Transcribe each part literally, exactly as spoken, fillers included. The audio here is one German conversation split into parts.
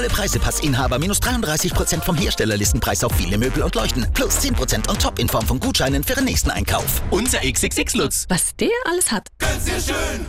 Preisepassinhaber minus dreiunddreißig Prozent vom Herstellerlistenpreis auf viele Möbel und Leuchten. Plus zehn Prozent on top in Form von Gutscheinen für den nächsten Einkauf. Unser X X X-Lutz. Was der alles hat. Ganz sehr schön.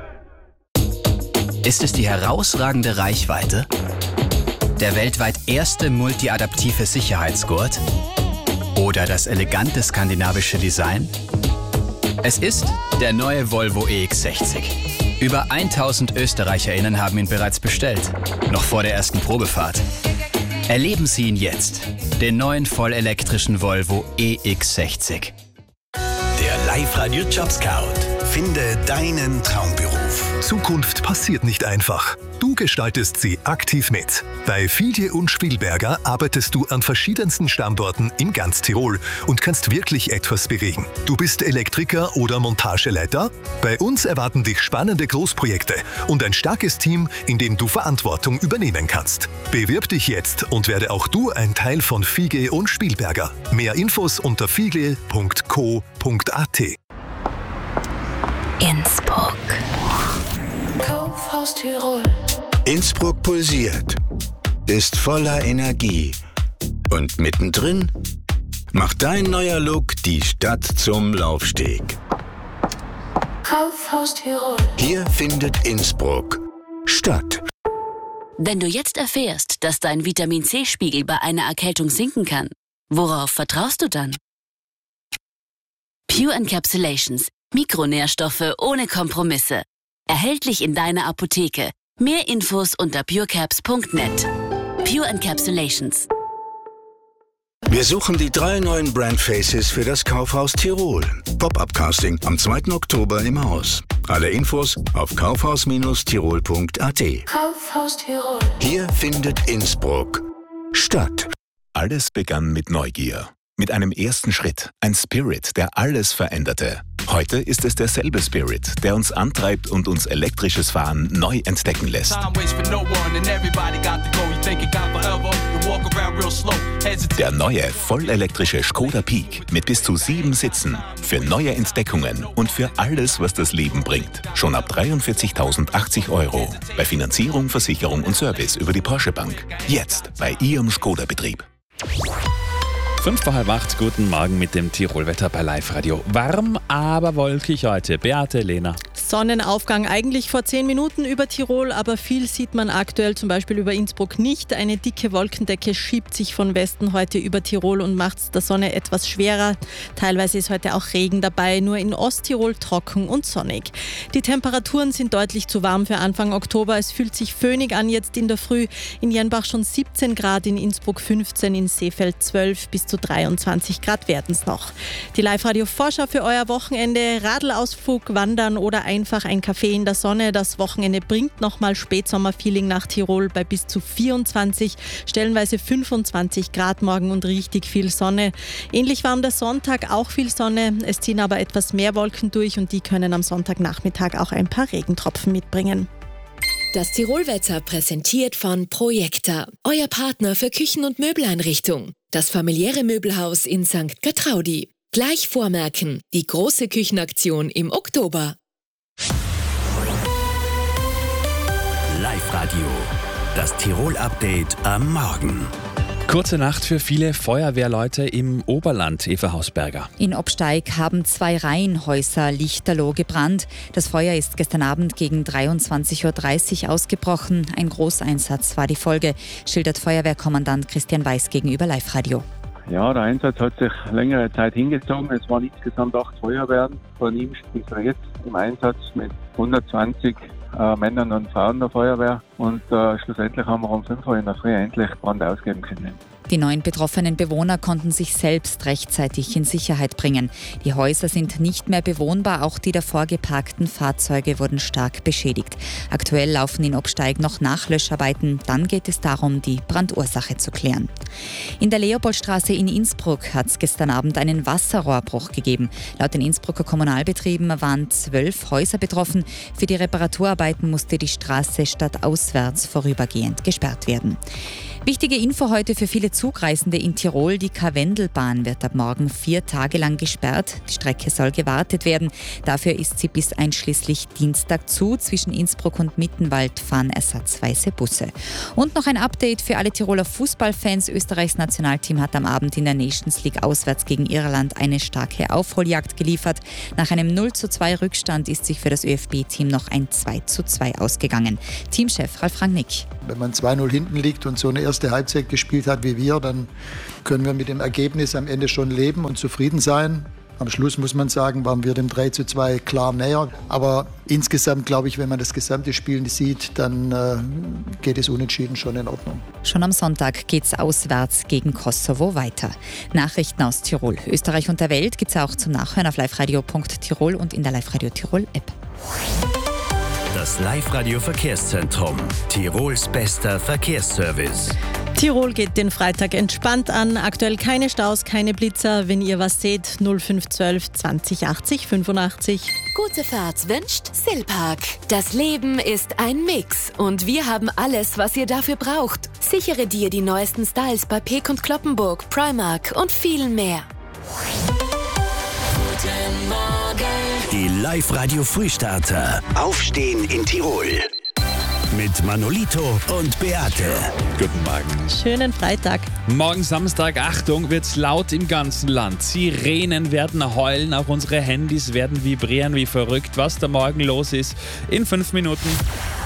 Ist es die herausragende Reichweite? Der weltweit erste multiadaptive Sicherheitsgurt? Oder das elegante skandinavische Design? Es ist der neue Volvo E X sechzig. Über tausend ÖsterreicherInnen haben ihn bereits bestellt, noch vor der ersten Probefahrt. Erleben Sie ihn jetzt, den neuen vollelektrischen Volvo E X sechzig. Der Live-Radio Job Scout. Finde deinen Traumberuf. Zukunft passiert nicht einfach. Du gestaltest sie aktiv mit. Bei Fiedje und Spielberger arbeitest du an verschiedensten Standorten in ganz Tirol und kannst wirklich etwas bewegen. Du bist Elektriker oder Montageleiter? Bei uns erwarten dich spannende Großprojekte und ein starkes Team, in dem du Verantwortung übernehmen kannst. Bewirb dich jetzt und werde auch du ein Teil von Fiedje und Spielberger. Mehr Infos unter fiedje punkt co punkt at. Innsbruck. Kaufhaus Tirol. Innsbruck pulsiert, ist voller Energie. Und mittendrin macht dein neuer Look die Stadt zum Laufsteg. Kaufhaus Tirol. Hier findet Innsbruck statt. Wenn du jetzt erfährst, dass dein Vitamin-C-Spiegel bei einer Erkältung sinken kann, worauf vertraust du dann? Pure Encapsulations. Mikronährstoffe ohne Kompromisse. Erhältlich in deiner Apotheke. Mehr Infos unter purecaps punkt net. Pure Encapsulations. Wir suchen die drei neuen Brandfaces für das Kaufhaus Tirol. Pop-up-Casting am zweiten Oktober im Haus. Alle Infos auf kaufhaus tirol punkt at. Kaufhaus Tirol. Hier findet Innsbruck statt. Alles begann mit Neugier. Mit einem ersten Schritt. Ein Spirit, der alles veränderte. Heute ist es derselbe Spirit, der uns antreibt und uns elektrisches Fahren neu entdecken lässt. Der neue, vollelektrische Skoda Peak mit bis zu sieben Sitzen. Für neue Entdeckungen und für alles, was das Leben bringt. Schon ab dreiundvierzigtausendachtzig Euro. Bei Finanzierung, Versicherung und Service über die Porsche Bank. Jetzt bei Ihrem Skoda-Betrieb. Fünf vor halb acht, guten Morgen mit dem Tirolwetter bei Live Radio. Warm, aber wolkig heute. Beate, Lena. Sonnenaufgang eigentlich vor zehn Minuten über Tirol, aber viel sieht man aktuell zum Beispiel über Innsbruck nicht. Eine dicke Wolkendecke schiebt sich von Westen heute über Tirol und macht es der Sonne etwas schwerer. Teilweise ist heute auch Regen dabei, nur in Osttirol trocken und sonnig. Die Temperaturen sind deutlich zu warm für Anfang Oktober. Es fühlt sich föhnig an jetzt in der Früh. In Jenbach schon siebzehn Grad, in Innsbruck fünfzehn, in Seefeld zwölf bis zu dreiundzwanzig Grad werden es noch. Die Live-Radio-Vorschau für euer Wochenende, Radlausflug, Wandern oder einfach ein Kaffee in der Sonne. Das Wochenende bringt nochmal Spätsommerfeeling nach Tirol bei bis zu vierundzwanzig, stellenweise fünfundzwanzig Grad morgen und richtig viel Sonne. Ähnlich warm der Sonntag, auch viel Sonne. Es ziehen aber etwas mehr Wolken durch und die können am Sonntagnachmittag auch ein paar Regentropfen mitbringen. Das Tirolwetter präsentiert von Projekta, euer Partner für Küchen- und Möbeleinrichtung. Das familiäre Möbelhaus in Sankt Gertraudi. Gleich vormerken, die große Küchenaktion im Oktober. Live Radio, das Tirol-Update am Morgen. Kurze Nacht für viele Feuerwehrleute im Oberland, Eva Hausberger. In Obsteig haben zwei Reihenhäuser lichterloh gebrannt. Das Feuer ist gestern Abend gegen dreiundzwanzig Uhr dreißig ausgebrochen. Ein Großeinsatz war die Folge, schildert Feuerwehrkommandant Christian Weiß gegenüber Live Radio. Ja, der Einsatz hat sich längere Zeit hingezogen. Es waren insgesamt acht Feuerwehren. Von ihm ist er jetzt im Einsatz mit hundertzwanzig äh, Männern und Frauen der Feuerwehr. Und äh, schlussendlich haben wir um fünf Uhr in der Früh endlich Brand ausgeben können. Die neun betroffenen Bewohner konnten sich selbst rechtzeitig in Sicherheit bringen. Die Häuser sind nicht mehr bewohnbar, auch die davor geparkten Fahrzeuge wurden stark beschädigt. Aktuell laufen in Obsteig noch Nachlöscharbeiten, dann geht es darum, die Brandursache zu klären. In der Leopoldstraße in Innsbruck hat es gestern Abend einen Wasserrohrbruch gegeben. Laut den Innsbrucker Kommunalbetrieben waren zwölf Häuser betroffen. Für die Reparaturarbeiten musste die Straße stadtauswärts vorübergehend gesperrt werden. Wichtige Info heute für viele Zugreisende in Tirol. Die Karwendelbahn wird ab morgen vier Tage lang gesperrt. Die Strecke soll gewartet werden. Dafür ist sie bis einschließlich Dienstag zu. Zwischen Innsbruck und Mittenwald fahren ersatzweise Busse. Und noch ein Update für alle Tiroler Fußballfans. Österreichs Nationalteam hat am Abend in der Nations League auswärts gegen Irland eine starke Aufholjagd geliefert. Nach einem null zu zwei Rückstand ist sich für das ÖFB-Team noch ein zwei zu zwei ausgegangen. Teamchef Ralf Rangnick. Wenn man zwei null hinten liegt und so eine erste Halbzeit gespielt hat wie wir, dann können wir mit dem Ergebnis am Ende schon leben und zufrieden sein. Am Schluss muss man sagen, waren wir dem drei zu zwei klar näher. Aber insgesamt glaube ich, wenn man das gesamte Spiel sieht, dann äh, geht es unentschieden schon in Ordnung. Schon am Sonntag geht's auswärts gegen Kosovo weiter. Nachrichten aus Tirol, Österreich und der Welt gibt's auch zum Nachhören auf liveradio punkt tirol und in der Live-Radio Tirol App. Das Live-Radio Verkehrszentrum. Tirols bester Verkehrsservice. Tirol geht den Freitag entspannt an. Aktuell keine Staus, keine Blitzer. Wenn ihr was seht, null fünf zwölf zwanzig achtzig fünfundachtzig. Gute Fahrt wünscht Silpark. Das Leben ist ein Mix und wir haben alles, was ihr dafür braucht. Sichere dir die neuesten Styles bei Peek und Kloppenburg, Primark und vielen mehr. Guten Morgen. Die Live-Radio Frühstarter. Aufstehen in Tirol. Mit Manolito und Beate. Guten Morgen. Schönen Freitag. Morgen Samstag, Achtung, wird's laut im ganzen Land. Sirenen werden heulen, auch unsere Handys werden vibrieren wie verrückt. Was da morgen los ist, in fünf Minuten.